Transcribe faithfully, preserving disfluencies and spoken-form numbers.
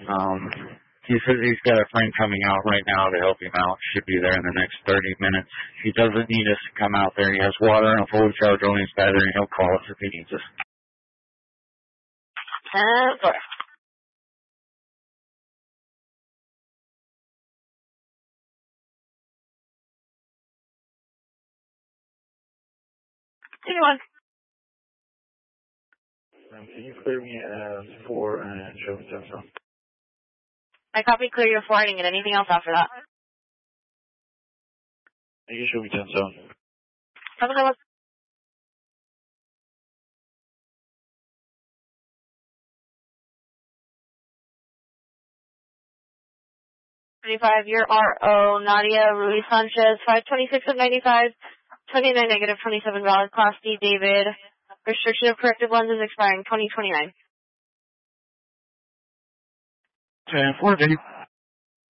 Um, he says he's got a friend coming out right now to help him out. Should be there in the next thirty minutes. He doesn't need us to come out there. He has water and a full charge on his battery, and he'll call us if he needs us. Uh, sorry. Anyone? Um, can you clear me as four and show me ten? I copy clear your four. I didn't get anything else after that. You can show me ten, so. Have a good one. twenty-five, your R O, Nadia Ruiz Sanchez, five twenty-six of ninety-five, twenty-nine negative, twenty-seven valid, Class D, David. Restriction of corrective lenses expiring twenty twenty-nine. ten four, Dave.